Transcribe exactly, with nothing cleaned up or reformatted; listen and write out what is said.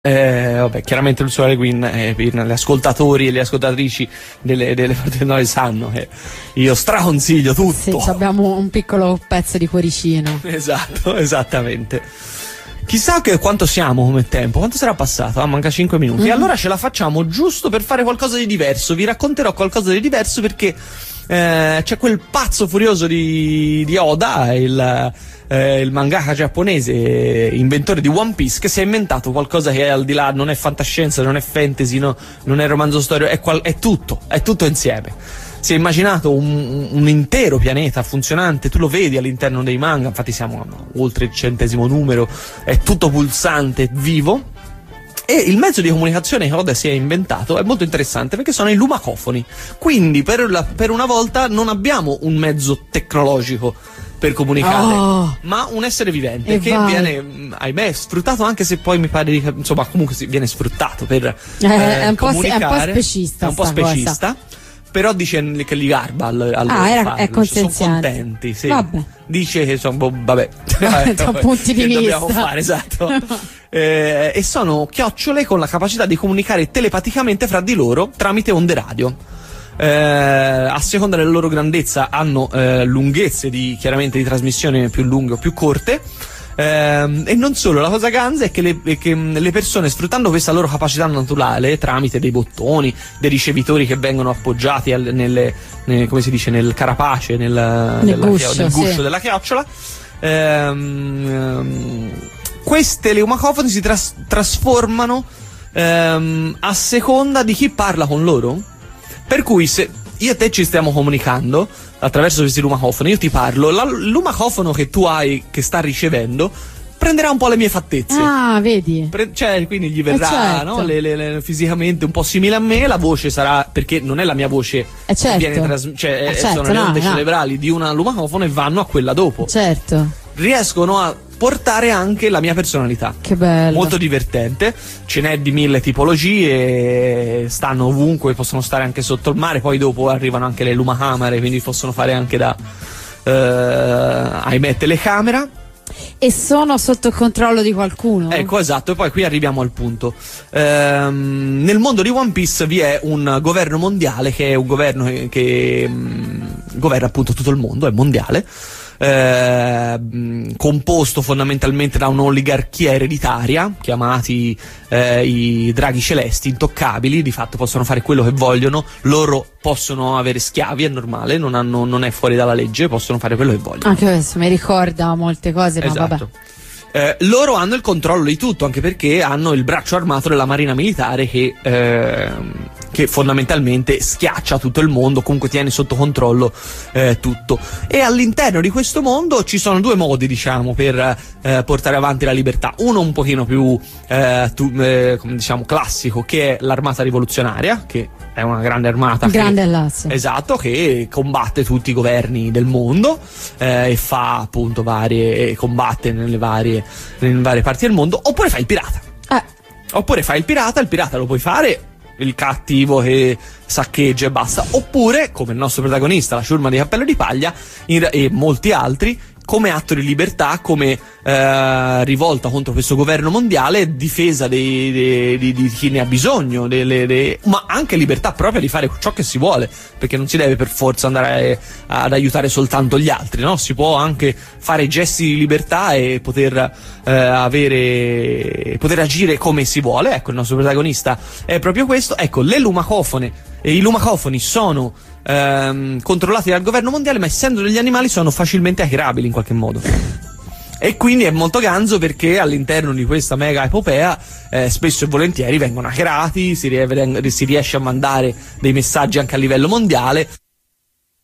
Eh, vabbè, chiaramente il Solare Queen, eh, gli ascoltatori e le ascoltatrici delle, delle Forti Noi sanno che io straconsiglio tutto. Sì, abbiamo un piccolo pezzo di cuoricino. Esatto, esattamente. Chissà che quanto siamo come tempo, quanto sarà passato? Ah, manca cinque minuti. Mm-hmm. Allora ce la facciamo giusto per fare qualcosa di diverso. Vi racconterò qualcosa di diverso perché eh, c'è quel pazzo furioso di, di Oda, il, eh, il mangaka giapponese, inventore di One Piece, che si è inventato qualcosa che è al di là, non è fantascienza, non è fantasy, no, non è romanzo storico, è, qual- è tutto, è tutto insieme. Si è immaginato un, un intero pianeta funzionante, tu lo vedi all'interno dei manga, infatti siamo oltre il centesimo numero, è tutto pulsante, vivo. E il mezzo di comunicazione che Oda si è inventato è molto interessante perché sono i lumacofoni. Quindi per, la, per una volta non abbiamo un mezzo tecnologico per comunicare, oh, ma un essere vivente che vai. viene, ahimè, sfruttato, anche se poi mi pare di, insomma, comunque si viene sfruttato per eh, eh, è un comunicare. Po', è un po' specista. È un po' specista. Cosa. Però dice che li garba al, al ah, era, farlo. è consenziente. Sono contenti, sì. Vabbè. Dice che sono, boh, vabbè, da punti di che vista dobbiamo fare, esatto. eh, e sono chiocciole con la capacità di comunicare telepaticamente fra di loro tramite onde radio. Eh, a seconda della loro grandezza hanno eh, lunghezze di, chiaramente, di trasmissione più lunghe o più corte. Eh, e non solo, la cosa ganza è che le, è che le persone, sfruttando questa loro capacità naturale tramite dei bottoni, dei ricevitori che vengono appoggiati al, nelle, nelle, come si dice, nel carapace, nel, nel nella, guscio, nel guscio sì. della chiocciola, ehm, ehm, queste leumacofoni si tras- trasformano ehm, a seconda di chi parla con loro. Per cui se io e te ci stiamo comunicando attraverso questi lumacofoni, io ti parlo, la, il lumacofono che tu hai, che sta ricevendo, prenderà un po' le mie fattezze. Ah, vedi? Pre- cioè, quindi gli verrà, eh certo. no? le, le, le, fisicamente un po' simile a me, la voce sarà, perché non è la mia voce, eh certo. viene tras- cioè, eh eh, certo, sono le onde no, no. cerebrali di una lumacofono e vanno a quella dopo. Certo. Riescono a portare anche la mia personalità. Che bello. Molto divertente, ce n'è di mille tipologie, stanno ovunque, possono stare anche sotto il mare, poi dopo arrivano anche le lumacamere, quindi possono fare anche da eh, ahimè telecamera. E sono sotto il controllo di qualcuno? Ecco, esatto, e poi qui arriviamo al punto. Ehm, nel mondo di One Piece vi è un governo mondiale che è un governo che, che mh, governa appunto tutto il mondo, è mondiale. Eh, composto fondamentalmente da un'oligarchia ereditaria, chiamati eh, i draghi celesti, intoccabili, di fatto possono fare quello che vogliono, loro possono avere schiavi, è normale, non, hanno, non è fuori dalla legge, possono fare quello che vogliono. Anche questo mi ricorda molte cose, ma esatto. vabbè. Eh, loro hanno il controllo di tutto, anche perché hanno il braccio armato della marina militare che, eh, che fondamentalmente schiaccia tutto il mondo, comunque tiene sotto controllo eh, tutto. E all'interno di questo mondo ci sono due modi, diciamo, per eh, portare avanti la libertà. Uno un pochino più eh, tu, eh, diciamo classico, che è l'armata rivoluzionaria, che è una grande armata, grande che, all'asse. esatto, che combatte tutti i governi del mondo eh, e fa appunto varie, e combatte nelle varie nelle varie parti del mondo. Oppure fai il pirata, eh. oppure fai il pirata, il pirata lo puoi fare il cattivo che saccheggia e basta, oppure come il nostro protagonista, la ciurma di Cappello di Paglia, in, e molti altri, come atto di libertà, come eh, rivolta contro questo governo mondiale, difesa dei, dei, di, di chi ne ha bisogno, delle, dei, ma anche libertà propria di fare ciò che si vuole, perché non si deve per forza andare a, ad aiutare soltanto gli altri, no? Si può anche fare gesti di libertà e poter eh, avere, poter agire come si vuole. Ecco, il nostro protagonista è proprio questo. Ecco, le lumacofone, e i lumacofoni sono Ehm, controllati dal governo mondiale, ma essendo degli animali sono facilmente hackerabili in qualche modo. E quindi è molto ganzo perché all'interno di questa mega epopea eh, spesso e volentieri vengono hackerati, si, rie- si riesce a mandare dei messaggi anche a livello mondiale.